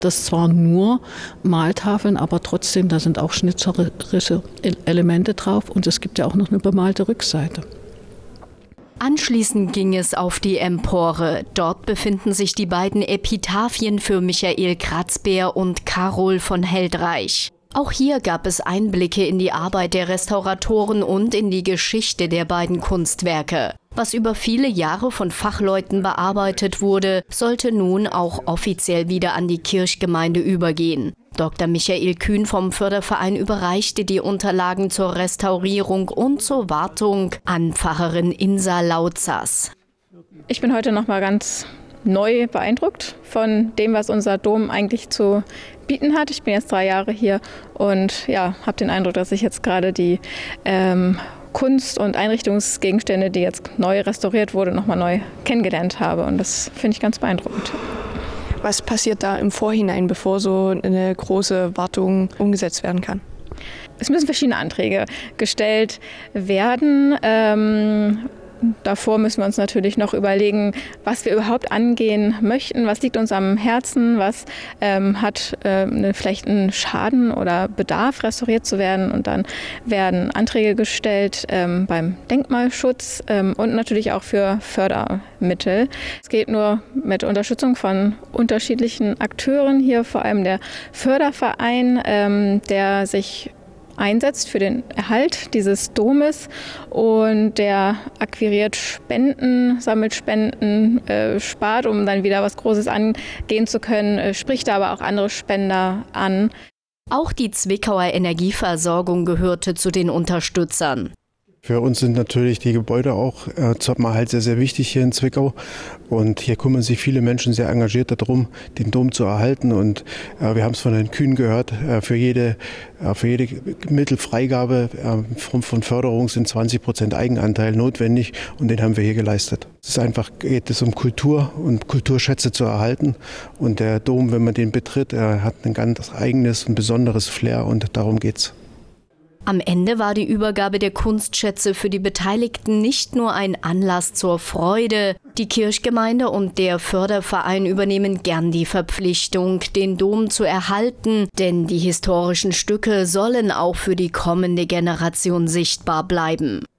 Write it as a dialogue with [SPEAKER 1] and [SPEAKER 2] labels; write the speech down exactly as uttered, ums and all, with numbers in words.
[SPEAKER 1] Das ist zwar nur Maltafeln, aber trotzdem, da sind auch schnitzerische Elemente drauf und es gibt ja auch noch eine bemalte Rückseite.
[SPEAKER 2] Anschließend ging es auf die Empore. Dort befinden sich die beiden Epitaphien für Michael Kratzbeer und Carol von Heldreich. Auch hier gab es Einblicke in die Arbeit der Restauratoren und in die Geschichte der beiden Kunstwerke. Was über viele Jahre von Fachleuten bearbeitet wurde, sollte nun auch offiziell wieder an die Kirchgemeinde übergehen. Doktor Michael Kühn vom Förderverein überreichte die Unterlagen zur Restaurierung und zur Wartung an Pfarrerin Insa Lautzers.
[SPEAKER 3] Ich bin heute noch mal ganz neu beeindruckt von dem, was unser Dom eigentlich zu bieten hat. Ich bin jetzt drei Jahre hier und ja, habe den Eindruck, dass ich jetzt gerade die ähm, Kunst- und Einrichtungsgegenstände, die jetzt neu restauriert wurde, noch mal neu kennengelernt habe. Und das finde ich ganz beeindruckend.
[SPEAKER 4] Was passiert da im Vorhinein, bevor so eine große Wartung umgesetzt werden kann?
[SPEAKER 3] Es müssen verschiedene Anträge gestellt werden. Ähm, Davor müssen wir uns natürlich noch überlegen, was wir überhaupt angehen möchten, was liegt uns am Herzen, was ähm, hat äh, vielleicht einen Schaden oder Bedarf, restauriert zu werden. Und dann werden Anträge gestellt ähm, beim Denkmalschutz ähm, und natürlich auch für Fördermittel. Es geht nur mit Unterstützung von unterschiedlichen Akteuren, hier vor allem der Förderverein, ähm, der sich einsetzt für den Erhalt dieses Domes und der akquiriert Spenden, sammelt Spenden, äh, spart, um dann wieder was Großes angehen zu können, äh, spricht aber auch andere Spender an.
[SPEAKER 2] Auch die Zwickauer Energieversorgung gehörte zu den Unterstützern.
[SPEAKER 5] Für uns sind natürlich die Gebäude auch äh, zum Erhalt sehr, sehr wichtig hier in Zwickau. Und hier kümmern sich viele Menschen sehr engagiert darum, den Dom zu erhalten. Und äh, wir haben es von Herrn Kühn gehört, äh, für jede, äh, für jede Mittelfreigabe äh, von, von Förderung sind zwanzig Prozent Eigenanteil notwendig. Und den haben wir hier geleistet. Es ist einfach, geht es um Kultur und Kulturschätze zu erhalten. Und der Dom, wenn man den betritt, er hat ein ganz eigenes und besonderes Flair und darum geht's.
[SPEAKER 2] Am Ende war die Übergabe der Kunstschätze für die Beteiligten nicht nur ein Anlass zur Freude. Die Kirchgemeinde und der Förderverein übernehmen gern die Verpflichtung, den Dom zu erhalten, denn die historischen Stücke sollen auch für die kommende Generation sichtbar bleiben.